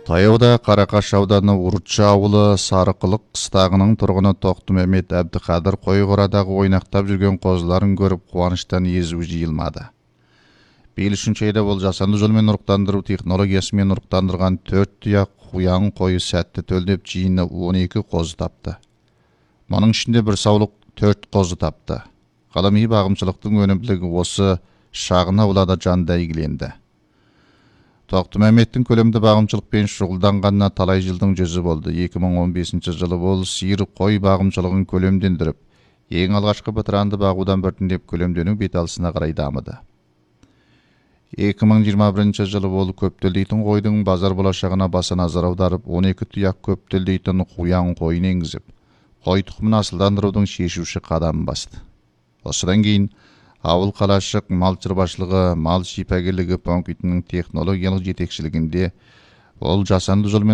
Таяуда Қарақаш ауданы Урутча ауылы Сарықылық қыстағының тұрғыны Тоқтымәмет Әбдіқадыр қойқорадағы ойнақтап жүрген қозыларын көріп қуаныштан езуі жиылмады. Биыл 3-ші айда ол жасанды жолмен ұрықтандыру технологиясымен ұрықтандырған 4 тұяқ қоян қойы сәтті төлдеп жиыны 12 қозы тапты. Мұның ішінде бір саулық 4 қозы тапты. Ғылыми бағымшылықтың өнімділігі осы шағын аулада жанда игіленді. Тоқтымәметтің көлемді бағымшылықпен шұғылданғанына талай жылдың жүзі болды. 2015 жылы ол сиыр қой бағымшылығын көлемдендіріп, ең алғашқы бытыранды бағудан біртіндеп көлемдену беталысына қарай дамыды. 2021 жылы ол көптелдейтін қойдың базар болашағына баса назар аударып, 12 тұяқ көптелдейтін қоян қойын енгізіп, қой тұқымын асылдандырудың шешуші қадамын басты. Осыдан кейін ауыл қалашық мал шаруашылығы, мал шипагерлігі пунктінің технологиялық жетекшілігінде ол жасанды жолмен